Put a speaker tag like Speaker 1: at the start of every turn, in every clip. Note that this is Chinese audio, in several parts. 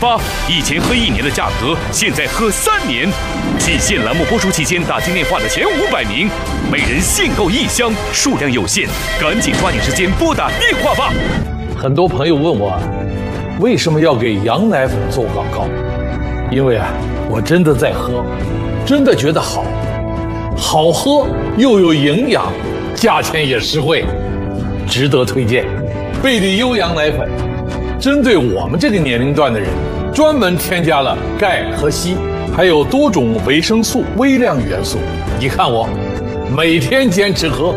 Speaker 1: 发，以前喝1年的价格，现在喝3年。仅限栏目播出期间打进电话的前500名，每人限购1箱，数量有限，赶紧抓紧时间拨打电话吧。
Speaker 2: 很多朋友问我，为什么要给羊奶粉做广告？因为我真的在喝，真的觉得好喝又有营养，价钱也实惠，值得推荐。贝利优羊奶粉针对我们这个年龄段的人，专门添加了钙和硒，还有多种维生素、微量元素。你看我每天坚持喝。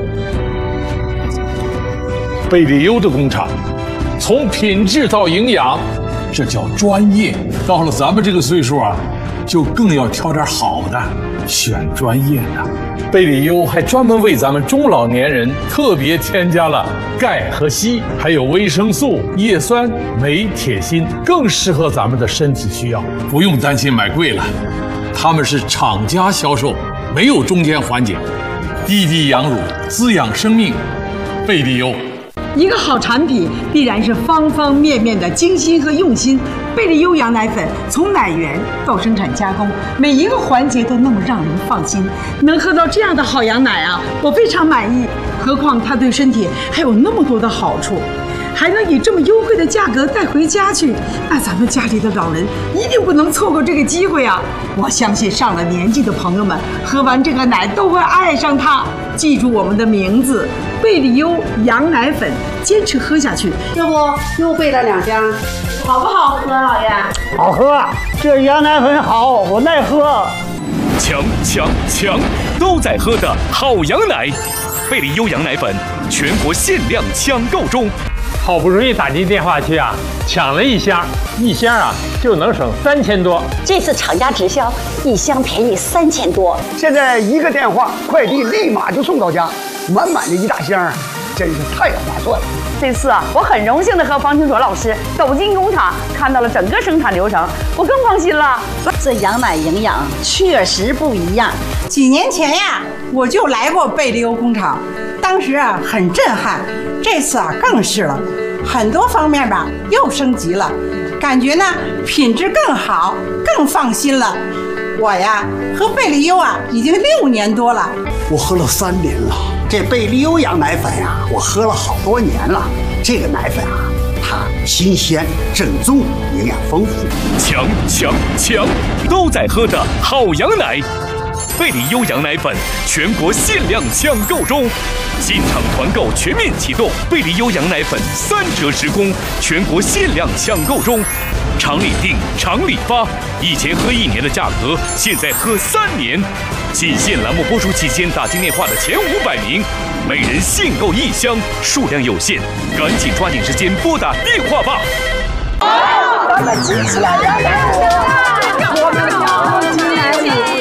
Speaker 2: 贝利优的工厂从品质到营养，这叫专业。到了咱们这个岁数就更要挑点好的，选专业的。贝利优还专门为咱们中老年人特别添加了钙和硒，还有维生素、叶酸、镁、铁、锌，更适合咱们的身体需要，不用担心买贵了。他们是厂家销售，没有中间环节，滴滴养乳，滋养生命。贝利优。
Speaker 3: 一个好产品必然是方方面面的精心和用心。贝利优羊奶粉从奶源到生产加工，每一个环节都那么让人放心。能喝到这样的好羊奶我非常满意。何况它对身体还有那么多的好处，还能以这么优惠的价格带回家去，那咱们家里的老人一定不能错过这个机会我相信上了年纪的朋友们喝完这个奶都会爱上它。记住我们的名字，贝利优羊奶粉，坚持喝下去。
Speaker 4: 要不又备了2箱，好不好喝，老爷？
Speaker 5: 好喝，这羊奶粉好，我爱喝。
Speaker 1: 抢，都在喝的好羊奶，贝利优羊奶粉全国限量抢购中。
Speaker 5: 好不容易打进电话去抢了1箱，1箱就能省3000多。
Speaker 6: 这次厂家直销，1箱便宜3000多。
Speaker 7: 现在1个电话，快递立马就送到家，满满的1大箱真是太划算了。
Speaker 8: 这次我很荣幸的和方清卓老师走进工厂，看到了整个生产流程，我更放心了。
Speaker 6: 这羊奶营养确实不一样。
Speaker 3: 几年前我就来过贝利优工厂，当时很震撼。这次更是了，很多方面又升级了，感觉品质更好，更放心了。我喝贝利优已经6年多了，
Speaker 7: 我喝了3年了。这贝利优羊奶粉我喝了好多年了。这个奶粉它新鲜正宗，营养丰富。
Speaker 1: 抢，都在喝的好羊奶，贝利优羊奶粉全国限量抢购中。进场团购全面启动，贝利优羊奶粉3折10供，全国限量抢购中。厂里订，厂里发，以前喝1年的价格，现在喝3年。仅限栏目播出期间打进电话的前500名，每人限购1箱，数量有限，赶紧抓紧时间拨打电话吧。
Speaker 3: 咱们集起来，我们好起来，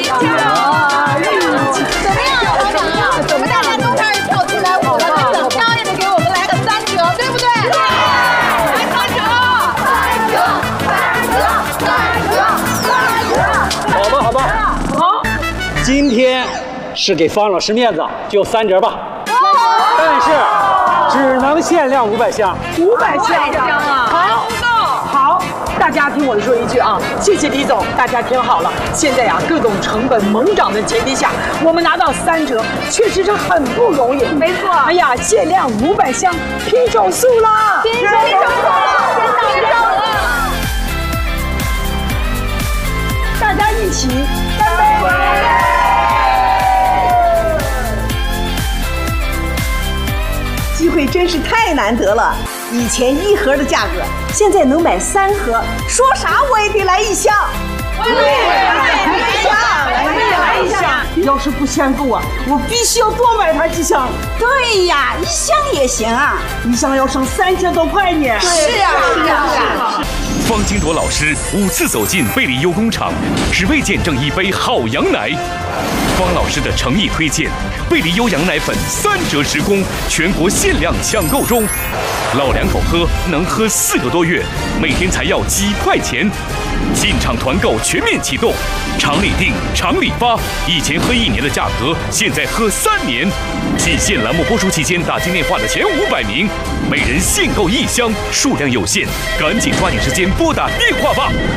Speaker 9: 怎么大家都开始跳起来舞了？这整箱也得给我们来个3折，对不对？来3折！
Speaker 5: 好吧。今天是给方老师面子，就3折吧。但是只能限量500箱。
Speaker 3: 500箱好，大家听我说一句谢谢李总，大家听好了，现在各种成本猛涨的前提下，我们拿到3折，确实是很不容易。
Speaker 8: 没错。
Speaker 3: 限量500箱，拼手速啦！
Speaker 9: 拼手了！
Speaker 3: 大家一起干杯！机会真是太难得了，以前1盒的价格，现在能买3盒，说啥我也得来1箱。我也来1箱。要是不限购我必须要多买它几箱。
Speaker 6: 对呀，1箱也行
Speaker 3: 1箱要省3000多块呢。
Speaker 6: 是啊。
Speaker 1: 方清卓老师5次走进贝利优工厂，只为见证一杯好羊奶。方老师的诚意推荐，贝利优羊奶粉3折10供，全国限量抢购中。老两口喝能喝4个多月，每天才要几块钱。进场团购全面启动，厂里订，厂里发，以前喝1年的价格，现在喝3年。仅限栏目播出期间打进电话的前500名，每人限购1箱，数量有限，赶紧抓紧时间拨打电话吧。